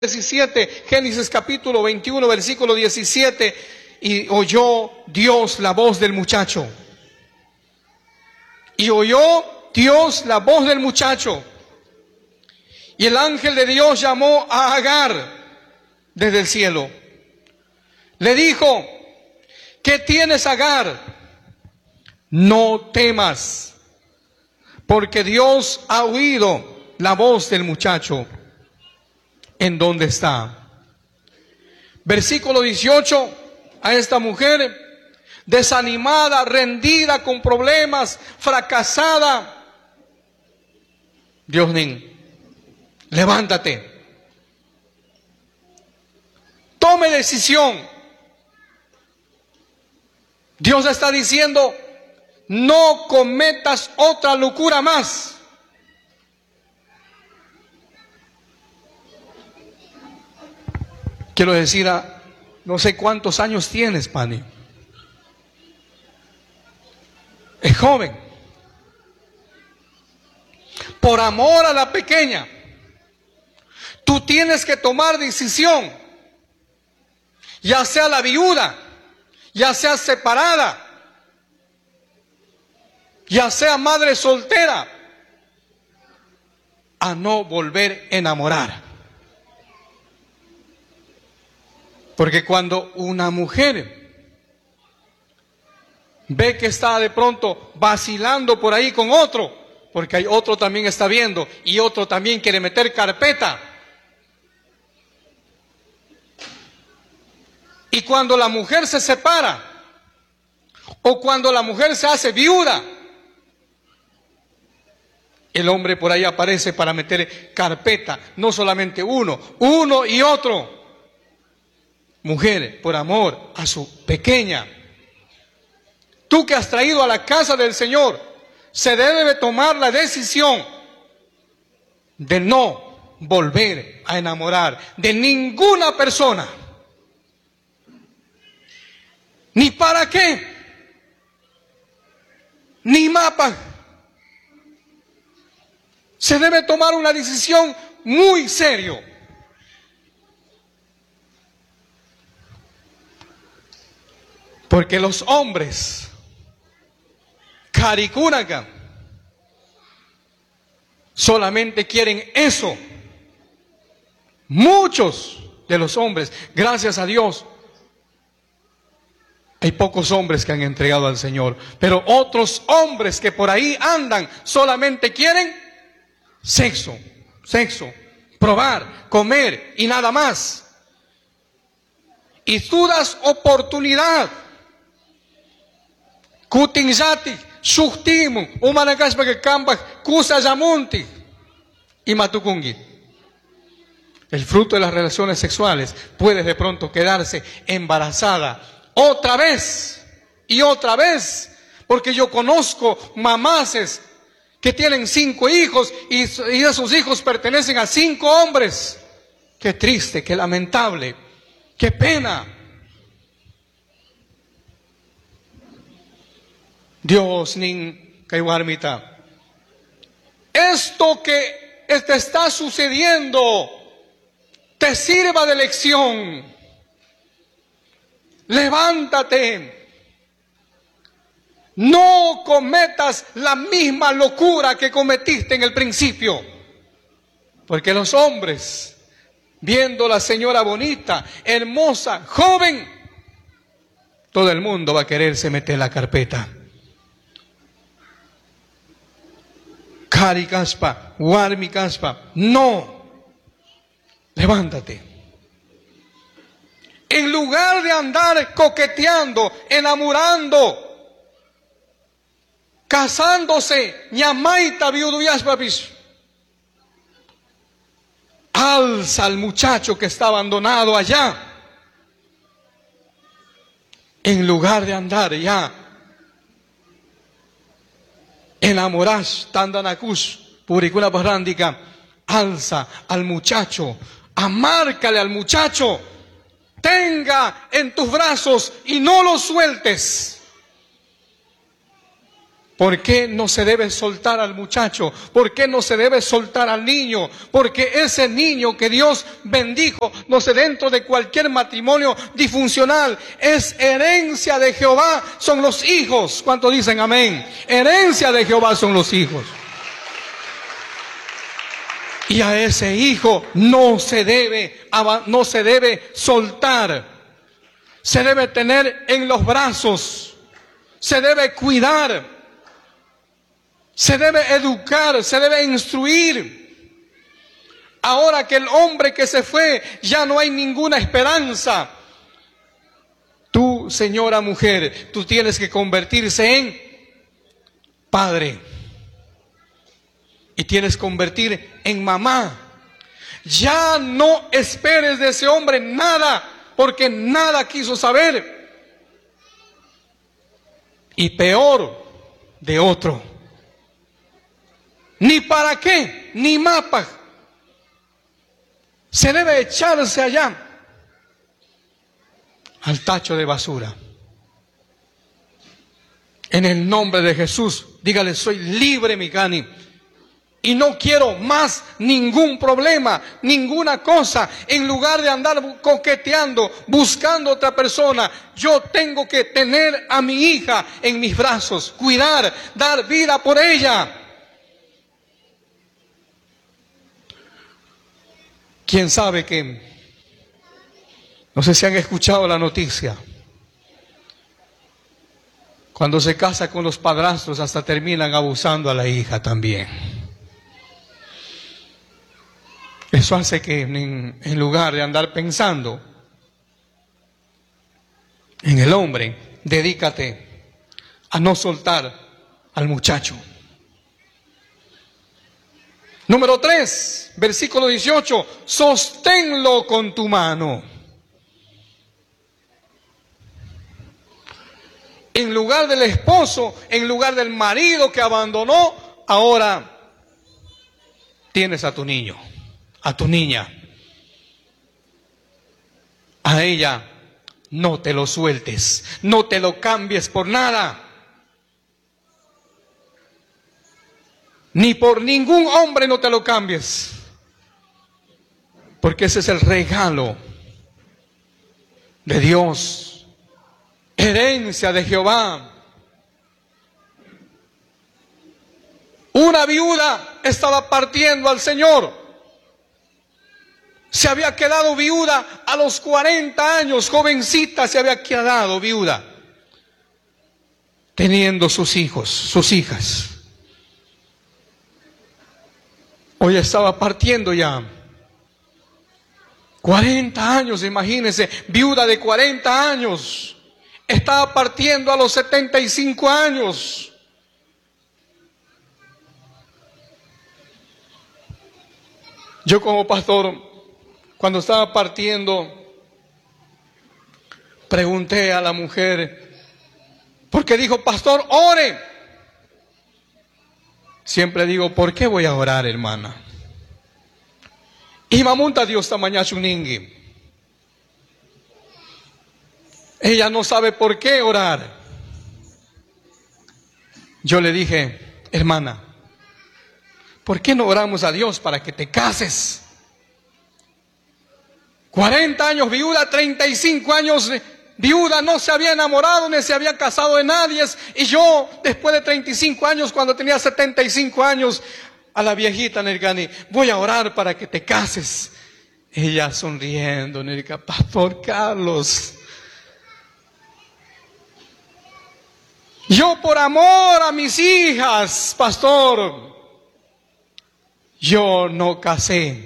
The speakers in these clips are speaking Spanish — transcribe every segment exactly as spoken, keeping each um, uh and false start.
diecisiete, Génesis capítulo veintiuno, versículo diecisiete, y oyó Dios la voz del muchacho. Y oyó Dios la voz del muchacho. Y el ángel de Dios llamó a Agar desde el cielo. Le dijo: ¿qué tienes, Agar? No temas, porque Dios ha oído la voz del muchacho en donde está. Versículo dieciocho, a esta mujer desanimada, rendida, con problemas, fracasada, Dios dice: levántate, tome decisión. Dios está diciendo: no cometas otra locura más. Quiero decir, a, no sé cuántos años tienes, Pani. Es joven. Por amor a la pequeña, tú tienes que tomar decisión. Ya sea la viuda, ya sea separada, ya sea madre soltera, a no volver a enamorar. Porque cuando una mujer ve que está de pronto vacilando por ahí con otro, porque hay otro también está viendo y otro también quiere meter carpeta, y cuando la mujer se separa o cuando la mujer se hace viuda, el hombre por ahí aparece para meter carpeta, no solamente uno, uno y otro. Mujer, por amor a su pequeña, tú que has traído a la casa del Señor, se debe tomar la decisión de no volver a enamorar de ninguna persona. Ni para qué, ni mapa. Se debe tomar una decisión muy seria. Porque los hombres, caricúnaga, solamente quieren eso. Muchos de los hombres, gracias a Dios, hay pocos hombres que han entregado al Señor. Pero otros hombres que por ahí andan, solamente quieren sexo, sexo, probar, comer y nada más. Y tú das oportunidad. Kutinjati, Shuhtimu, Umanakashpa que Kambak, Kusayamunti y Matukungi. El fruto de las relaciones sexuales puede de pronto quedarse embarazada otra vez y otra vez, porque yo conozco mamases que tienen cinco hijos y, y esos hijos pertenecen a cinco hombres. Qué triste, qué lamentable, qué pena. Dios nin kaiwarmita. Esto que te está sucediendo te sirva de lección. Levántate. No cometas la misma locura que cometiste en el principio. Porque los hombres, viendo a la señora bonita, hermosa, joven, todo el mundo va a quererse meter la carpeta. Kari Kaspa, Warmi Kaspa, no. Levántate. En lugar de andar coqueteando, enamorando, casándose, ñamaita viuduyashpapis, alza al muchacho que está abandonado allá. En lugar de andar ya enamoras tandanakus puricuna barrándica, alza al muchacho, amárcale al muchacho, tenga en tus brazos y no lo sueltes, ¿Por qué no se debe soltar al muchacho? ¿Por qué no se debe soltar al niño? Porque ese niño que Dios bendijo, no sé, dentro de cualquier matrimonio disfuncional, es herencia de Jehová, son los hijos. ¿Cuántos dicen amén? Herencia de Jehová son los hijos. Y a ese hijo no se debe, no se debe soltar. Se debe tener en los brazos. Se debe cuidar. Se debe educar, se debe instruir. Ahora que el hombre que se fue, ya no hay ninguna esperanza. Tú, señora mujer, tú tienes que convertirse en padre. Y tienes que convertir en mamá. Ya no esperes de ese hombre nada, porque nada quiso saber. Y peor, de otro. Ni para qué, ni mapa. Se debe echarse allá, al tacho de basura. En el nombre de Jesús, dígale, soy libre, Mikani. Y no quiero más ningún problema, ninguna cosa. En lugar de andar coqueteando, buscando otra persona, yo tengo que tener a mi hija en mis brazos, cuidar, dar vida por ella. ¿Quién sabe que? No sé si han escuchado la noticia. Cuando se casa con los padrastros, hasta terminan abusando a la hija también. Eso hace que en, en lugar de andar pensando en el hombre, dedícate a no soltar al muchacho. Número tres, versículo dieciocho, sosténlo con tu mano. En lugar del esposo, en lugar del marido que abandonó, ahora tienes a tu niño, a tu niña. A ella no te lo sueltes, no te lo cambies por nada. Ni por ningún hombre no te lo cambies. Porque ese es el regalo de Dios. Herencia de Jehová. Una viuda estaba partiendo al Señor. Se había quedado viuda a los cuarenta años, jovencita se había quedado viuda, teniendo sus hijos, sus hijas. Hoy estaba partiendo ya. cuarenta años, imagínense, viuda de cuarenta años. Estaba partiendo a los setenta y cinco años. Yo como pastor, cuando estaba partiendo, pregunté a la mujer, porque dijo, pastor, ore. Siempre digo, ¿por qué voy a orar, hermana? Y mamunta Dios tamaña chuningi. Ella no sabe por qué orar. Yo le dije, hermana, ¿por qué no oramos a Dios para que te cases? cuarenta años viuda, treinta y cinco años viuda, no se había enamorado ni se había casado de nadie. Y yo, después de treinta y cinco años, cuando tenía setenta y cinco años, a la viejita Nergani, voy a orar para que te cases. Ella sonriendo, Nerga, pastor Carlos, yo por amor a mis hijas, pastor, yo no casé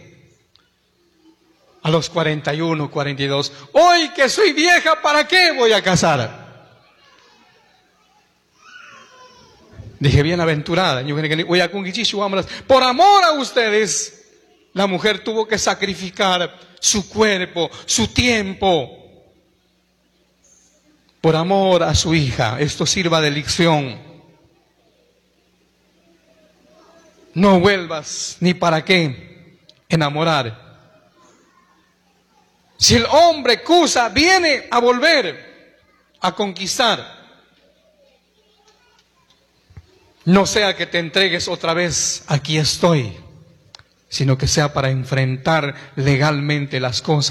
a los cuarenta y uno, cuarenta y dos. Hoy que soy vieja, ¿para qué voy a casar? Dije, bienaventurada, por amor a ustedes, la mujer tuvo que sacrificar su cuerpo, su tiempo, por amor a su hija. Esto sirva de lección. No vuelvas ni para qué enamorar. Si el hombre Cusa viene a volver a conquistar, no sea que te entregues otra vez, aquí estoy, sino que sea para enfrentar legalmente las cosas.